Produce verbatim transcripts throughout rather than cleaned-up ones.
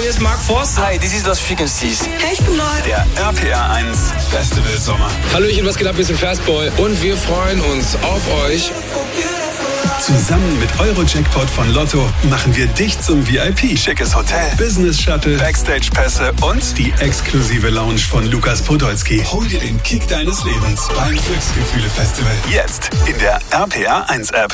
hier ist Mark Forster. Hi, this is Lost Frequencies. Hey, ich bin neu. Der R P R eins Festival Sommer. Hallöchen, was geht ab? Wir sind Fastboy und wir freuen uns auf euch. Zusammen mit Euro-Jackpot von Lotto machen wir dich zum V I P. Schickes Hotel, Business-Shuttle, Backstage-Pässe und die exklusive Lounge von Lukas Podolski. Hol dir den Kick deines Lebens beim Glücksgefühle-Festival. Jetzt in der R P R eins App.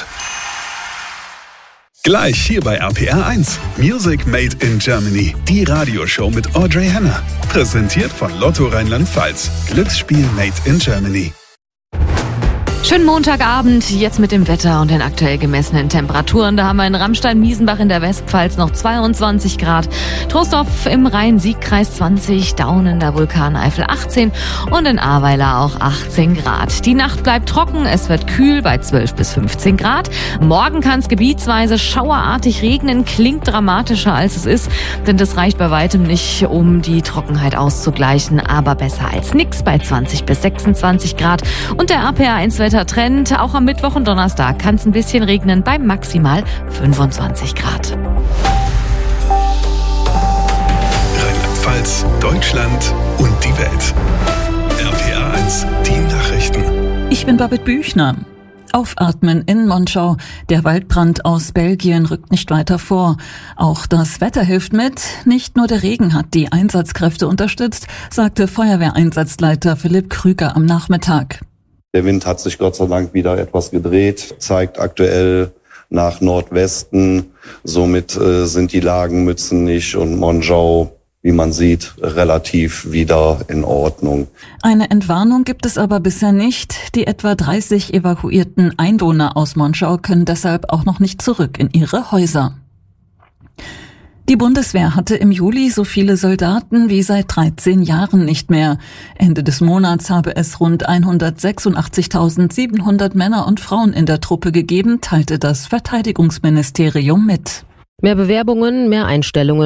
Gleich hier bei R P R eins. Music Made in Germany. Die Radioshow mit Audrey Henner. Präsentiert von Lotto Rheinland-Pfalz. Glücksspiel Made in Germany. Schönen Montagabend, jetzt mit dem Wetter und den aktuell gemessenen Temperaturen. Da haben wir in Ramstein-Miesenbach in der Westpfalz noch zweiundzwanzig Grad, Troisdorf im Rhein-Sieg-Kreis zwanzig, Daun in der Vulkaneifel achtzehn und in Ahrweiler auch achtzehn Grad. Die Nacht bleibt trocken, es wird kühl bei zwölf bis fünfzehn Grad. Morgen kann es gebietsweise schauerartig regnen, klingt dramatischer als es ist, denn das reicht bei weitem nicht, um die Trockenheit auszugleichen, aber besser als nix bei zwanzig bis sechsundzwanzig Grad. Und der R P R eins Wetter Trend. Auch am Mittwoch und Donnerstag kann es ein bisschen regnen bei maximal fünfundzwanzig Grad. Rheinland-Pfalz, Deutschland und die Welt. R P R eins, die Nachrichten. Ich bin Babette Büchner. Aufatmen in Monschau. Der Waldbrand aus Belgien rückt nicht weiter vor. Auch das Wetter hilft mit. Nicht nur der Regen hat die Einsatzkräfte unterstützt, sagte Feuerwehreinsatzleiter Philipp Krüger am Nachmittag. Der Wind hat sich Gott sei Dank wieder etwas gedreht, zeigt aktuell nach Nordwesten. Somit äh, sind die Lagen Mützenich und Monschau, wie man sieht, relativ wieder in Ordnung. Eine Entwarnung gibt es aber bisher nicht. Die etwa dreißig evakuierten Einwohner aus Monschau können deshalb auch noch nicht zurück in ihre Häuser. Die Bundeswehr hatte im Juli so viele Soldaten wie seit dreizehn Jahren nicht mehr. Ende des Monats habe es rund hundertsechsundachtzigtausendsiebenhundert Männer und Frauen in der Truppe gegeben, teilte das Verteidigungsministerium mit. Mehr Bewerbungen, mehr Einstellungen.